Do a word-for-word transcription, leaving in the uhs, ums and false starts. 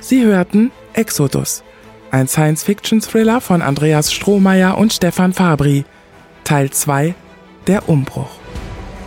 Sie hörten Exodus, ein Science-Fiction-Thriller von Andreas Strohmeyer und Stefan Fabri, Teil zwei, der Umbruch.